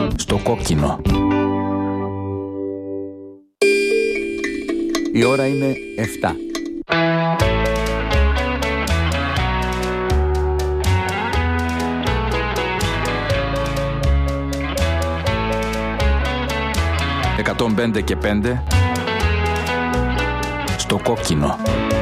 Στο κόκκινο. Η ώρα είναι 7. «105 και 5» στο κόκκινο.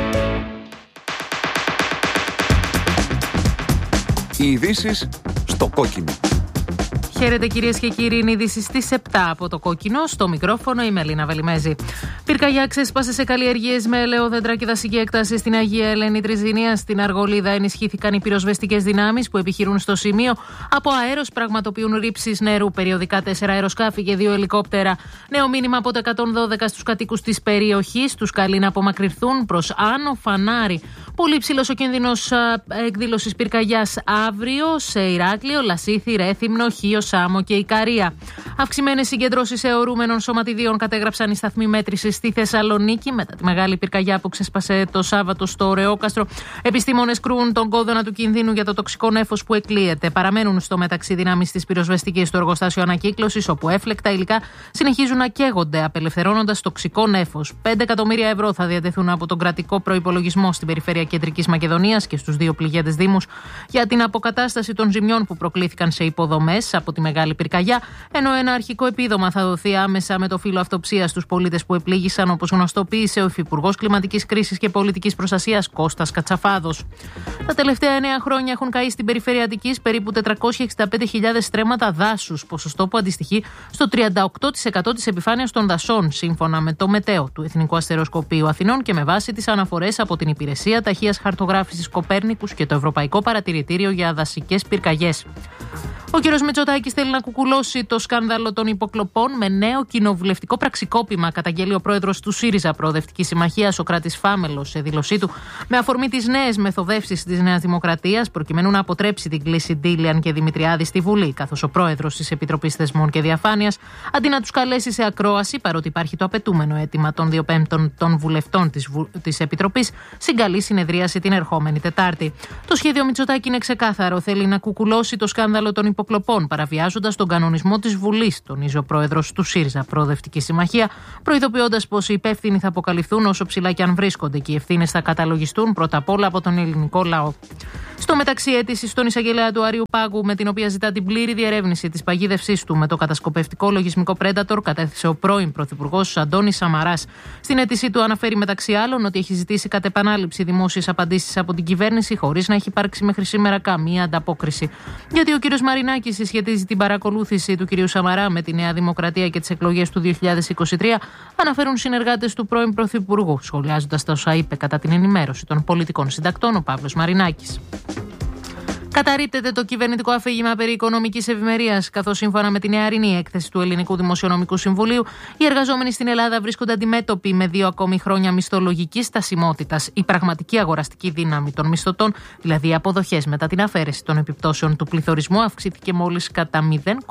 Οι ειδήσεις στο κόκκινο. Χαίρετε κυρίες και κύριοι, είναι ειδήσεις στις 7 από το κόκκινο. Στο μικρόφωνο η Μελίνα Βελιμέζη. Πυρκαγιά ξέσπασε σε καλλιεργίες με ελαιόδεντρα και δασική έκταση στην Αγία Ελένη Τριζηνία. Στην Αργολίδα ενισχύθηκαν οι πυροσβεστικές δυνάμεις που επιχειρούν στο σημείο. Από αέρος πραγματοποιούν ρήψεις νερού. Περιοδικά 4 αεροσκάφη και 2 ελικόπτερα. Νέο μήνυμα από το 112 στους κατοίκους της περιοχής. Τους καλεί να απομακρυνθούν προς Άνω Φανάρι. Πολύ ψηλός ο κίνδυνος εκδήλωσης πυρκαγιάς αύριο σε Ηράκλειο, Λασίθι, Ρέθυμνο, Χίο, Σάμο και Ικαρία. Αυξημένες συγκεντρώσεις αιωρούμενων σωματιδίων κατέγραψαν οι σταθμοί μέτρησης στη Θεσσαλονίκη μετά τη μεγάλη πυρκαγιά που ξέσπασε το Σάββατο στο Ρεόκαστρο. Επιστήμονες κρούν τον κόδωνα του κινδύνου για το τοξικό νέφος που εκλείεται. Παραμένουν στο μεταξύ δυνάμεις της πυροσβεστικής στο εργοστάσιο ανακύκλωσης, όπου έφλεκτα υλικά συνεχίζουν να καίγονται, απελευθερώνοντας τοξικό νέφος. 5 εκατομμύρια ευρώ θα διατεθούν από τον κρατικό προϋπολογισμό στην περιφέρεια Κεντρικής Μακεδονίας και στους 2 πληγέντες δήμους για την αποκατάσταση των ζημιών που προκλήθηκαν σε υποδομές από τη μεγάλη πυρκαγιά, ενώ ένα αρχικό επίδομα θα δοθεί άμεσα με το φύλλο αυτοψίας στους πολίτες που επλήγησαν, όπως γνωστοποίησε ο Υφυπουργός Κλιματικής Κρίσης και Πολιτικής Προστασίας Κώστας Κατσαφάδος. Τα τελευταία 9 χρόνια έχουν καεί στην περιφέρεια Αττικής περίπου 465.000 στρέμματα δάσους, ποσοστό που αντιστοιχεί στο 38% της επιφάνειας των δασών, σύμφωνα με το ΜΕΤΕΟ του Εθνικού Αστεροσκοπείου Αθηνών και με βάση τις αναφορές από την Υπηρεσία Ταχείας Χαρτογράφησης Κοπέρνικους και το Ευρωπαϊκό Παρατηρητήριο για Δασικές Πυρκαγιές. Ο κ. Μητσοτάκης θέλει να κουκουλώσει το σκάνδαλο των υποκλοπών με νέο κοινοβουλευτικό πραξικόπημα, καταγγέλει ο πρόεδρος του ΣΥΡΙΖΑ Προοδευτική Συμμαχία, Σωκράτης Φάμελος, σε δήλωσή του, με αφορμή τις νέες μεθοδεύσεις της Νέας Δημοκρατίας, προκειμένου να αποτρέψει την κλίση Ντίλιαν και Δημητριάδη στη Βουλή, καθώς ο πρόεδρος της Επιτροπής Θεσμών και Διαφάνειας, αντί να τους καλέσει σε ακρόαση, παρότι υπάρχει το απαιτούμενο αίτημα των 2/5 των βουλευτών της Επιτροπής, συγκαλεί συνεδρίαση την ερχόμενη Τετάρτη. Το σχέδιο Μητσοτάκη είναι ξεκάθαρο. Θέλει να κουκουλώσει το σκάνδαλο των υποκλοπών, παραβιάζοντας τον κανονισμό της Βουλής, τονίζει ο πρόεδρος του ΣΥΡΙΖΑ Προοδευτική Συμμαχία, προειδοποιώντας πως οι υπεύθυνοι θα αποκαλυφθούν όσο ψηλά και αν βρίσκονται και οι ευθύνες θα καταλογιστούν πρώτα απ' όλα από τον ελληνικό λαό. Στο μεταξύ, αίτηση στον εισαγγελέα του Αριού Πάγου, με την οποία ζητά την πλήρη διερεύνηση της παγίδευσής του με το κατασκοπευτικό λογισμικό Predator, κατέθεσε ο πρώην πρωθυπουργός Αντώνης Σαμαράς. Στην αίτησή του αναφέρει μεταξύ άλλων ότι έχει ζητήσει κατ' επανάληψη δημόσιες απαντήσεις από την κυβέρνηση, χωρίς να έχει υπάρξει μέχρι σήμερα καμία ανταπόκριση. Γιατί ο κ. Μαρινάκης συσχετίζει την παρακολούθηση του κ. Σαμαρά με τη Νέα Δημοκρατία και τις εκλογές του 2023, αναφέρουν συνεργάτες του πρώην πρωθυπουργού, σχολιάζοντας τα όσα είπε κατά την ενημέρωση των πολιτικών συντακτών ο Παύλος Μαρινάκης. Καταρρίπτεται το κυβερνητικό αφήγημα περί οικονομικής ευημερίας, καθώς σύμφωνα με τη νεαρινή έκθεση του Ελληνικού Δημοσιονομικού Συμβουλίου, οι εργαζόμενοι στην Ελλάδα βρίσκονται αντιμέτωποι με 2 ακόμη χρόνια μισθολογικής στασιμότητας. Η πραγματική αγοραστική δύναμη των μισθωτών, δηλαδή οι αποδοχές μετά την αφαίρεση των επιπτώσεων του πληθωρισμού, αυξήθηκε μόλις κατά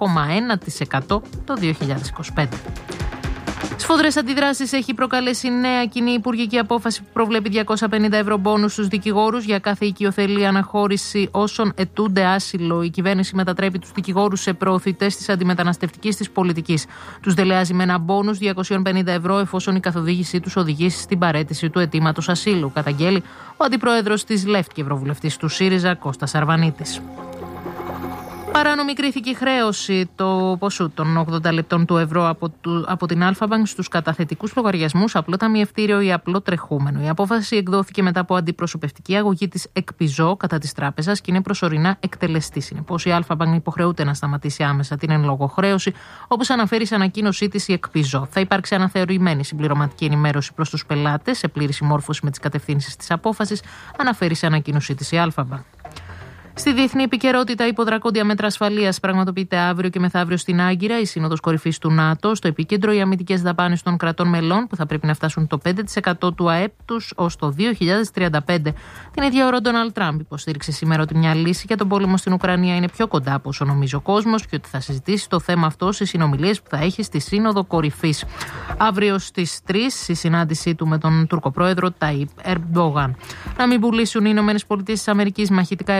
0,1% το 2025. Σφοδρές αντιδράσεις έχει προκαλέσει νέα κοινή υπουργική απόφαση που προβλέπει 250 ευρώ μπόνους στους δικηγόρους για κάθε οικειοθελή αναχώρηση όσων αιτούνται άσυλο. Η κυβέρνηση μετατρέπει τους δικηγόρους σε προωθητές της αντιμεταναστευτικής της πολιτικής. Τους δελεάζει με ένα μπόνους 250 ευρώ εφόσον η καθοδήγησή τους οδηγήσει στην παραίτηση του αιτήματος ασύλου, καταγγέλει ο αντιπρόεδρος της ΛΕΦΤ και ευρωβουλευτής του ΣΥΡΙΖΑ Κώστας Αρβανίτης. Παράνομη κρίθηκε η χρέωση το ποσού των 80 λεπτών του ευρώ από την Αλφα-Bank στους καταθετικούς λογαριασμούς, απλό ταμιευτήριο ή απλό τρεχούμενο. Η απόφαση εκδόθηκε μετά από αντιπροσωπευτική αγωγή της ΕΚΠΙΖΟ κατά της τράπεζας και είναι προσωρινά εκτελεστή. Συνεπώς, η Αλφα-Bank υποχρεούται να σταματήσει άμεσα την εν λόγω χρέωση, όπως αναφέρει σε ανακοίνωσή της η ΕΚΠΙΖΟ. Θα υπάρξει αναθεωρημένη συμπληρωματική ενημέρωση προς τους πελάτες σε πλήρη συμμόρφωση με τις κατευθύνσεις της απόφασης, αναφέρει σε ανακοίνωσή της η Αλφα-Bank. Στη διεθνή επικαιρότητα, υποδρακόντια μέτρα ασφαλείας πραγματοποιείται αύριο και μεθαύριο στην Άγκυρα, η Σύνοδος Κορυφής του ΝΑΤΟ. Στο επίκεντρο, οι αμυντικές δαπάνες των κρατών μελών, που θα πρέπει να φτάσουν το 5% του ΑΕΠ τους ως το 2035. Την ίδια ώρα, ο Ντόναλντ Τραμπ υποστήριξε σήμερα ότι μια λύση για τον πόλεμο στην Ουκρανία είναι πιο κοντά από όσο νομίζει ο κόσμος και ότι θα συζητήσει το θέμα αυτό στις συνομιλίες που θα έχει στη Σύνοδο Κορυφής. Αύριο στις 3 η συνάντησή του με τον Τούρκο πρόεδρο Ταϊπ Ερντογάν. Να μην πουλήσουν οι ΗΠΑ μαχητικά αεροσκάφη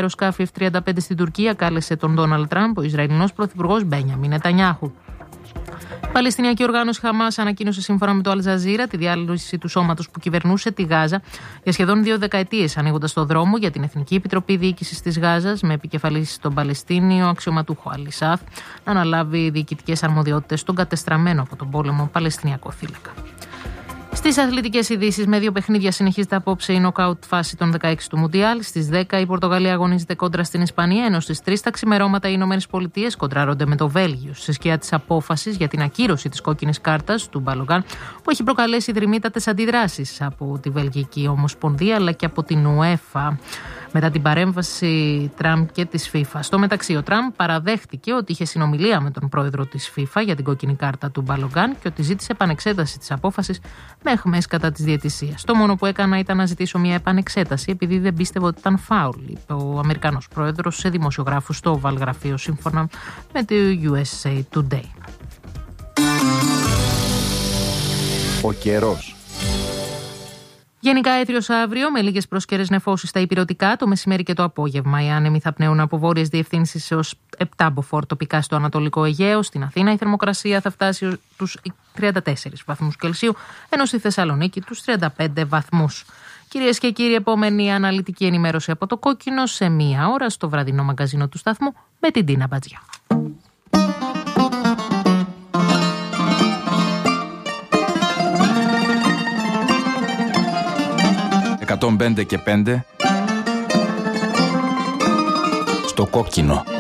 F-35 στην Τουρκία κάλεσε τον Ντόναλντ Τραμπ ο Ισραηλινός πρωθυπουργός Μπένιαμιν Νετανιάχου. Η Παλαιστινιακή οργάνωση Χαμάς ανακοίνωσε σύμφωνα με το Αλ Τζαζίρα τη διάλυση του σώματος που κυβερνούσε τη Γάζα για σχεδόν 2 δεκαετίες, ανοίγοντας το δρόμο για την Εθνική Επιτροπή Διοίκησης της Γάζας με επικεφαλή τον Παλαιστίνιο αξιωματούχο Αλισάθ να αναλάβει διοικητικές αρμοδιότητες στον κατεστραμμένο από τον πόλεμο Παλαιστινιακό θύλακα. Στις αθλητικές ειδήσεις, με 2 παιχνίδια συνεχίζεται απόψε η νοκάουτ φάση των 16 του Μουντιάλ. Στις 10 η Πορτογαλία αγωνίζεται κόντρα στην Ισπανία, ενώ στις 3 τα ξημερώματα οι Ηνωμένες Πολιτείες κοντράρονται με το Βέλγιο σε σκιά της απόφασης για την ακύρωση της κόκκινης κάρτας του Μπαλογκάν, που έχει προκαλέσει δρυμύτατες αντιδράσεις από τη Βελγική Ομοσπονδία αλλά και από την UEFA μετά την παρέμβαση Τραμπ και της FIFA. Στο μεταξύ, ο Τραμπ παραδέχτηκε ότι είχε συνομιλία με τον πρόεδρο της FIFA για την κόκκινη κάρτα του Μπαλογκάν και ότι ζήτησε επανεξέταση της απόφασης με αιχμές κατά της διαιτησίας. Το μόνο που έκανα ήταν να ζητήσω μια επανεξέταση επειδή δεν πίστευα ότι ήταν φάουλ, είπε ο Αμερικανός πρόεδρος σε δημοσιογράφους στο Oval γραφείο σύμφωνα με το USA Today. Ο καιρός. Γενικά έθριος αύριο, με λίγες πρόσκαιρες νεφώσεις στα ηπειρωτικά το μεσημέρι και το απόγευμα. Οι άνεμοι θα πνέουν από βόρειες διευθύνσεις έως 7 μποφόρ τοπικά στο Ανατολικό Αιγαίο. Στην Αθήνα η θερμοκρασία θα φτάσει τους 34 βαθμούς Κελσίου, ενώ στη Θεσσαλονίκη τους 35 βαθμούς. Κυρίες και κύριοι, επόμενη αναλυτική ενημέρωση από το Κόκκινο σε 1 ώρα στο βραδινό μαγκαζίνο του σταθμού με την Τίνα Μπατζιά. 105 και 5 στο Κόκκινο.